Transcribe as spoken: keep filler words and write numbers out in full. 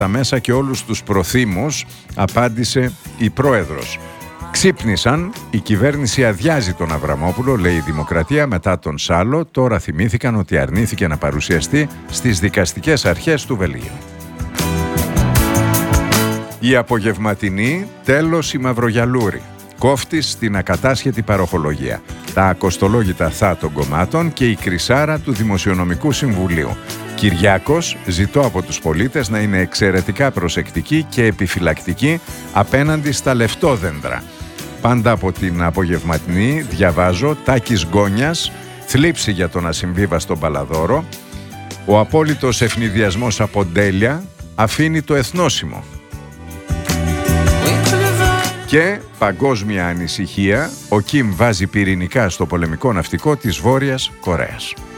τα μέσα και όλους τους προθήμους, απάντησε η πρόεδρος. Ξύπνησαν, η κυβέρνηση αδειάζει τον Αβραμόπουλο, λέει η Δημοκρατία, μετά τον Σάλο. Τώρα θυμήθηκαν ότι αρνήθηκε να παρουσιαστεί στις δικαστικές αρχές του Βελγίου. Η απογευματινή, τέλος η Μαυρογιαλούρη. Κόφτης στην ακατάσχετη παροχολογία. Τα ακοστολόγητα θα των κομμάτων και η κρυσάρα του Δημοσιονομικού Συμβουλίου. Κυριάκος, ζητώ από τους πολίτες να είναι εξαιρετικά προσεκτικοί και επιφυλακτικοί απέναντι στα λεφτόδεντρα. Πάντα από την απογευματινή διαβάζω Τάκης Γκόνιας, θλίψη για τον ασυμβίβαστο Μπαλαδόρο. Ο απόλυτος ευνηδιασμός από Ντέλια αφήνει το εθνόσημο. Και παγκόσμια ανησυχία, ο Κιμ βάζει πυρηνικά στο πολεμικό ναυτικό της Βόρειας Κορέας.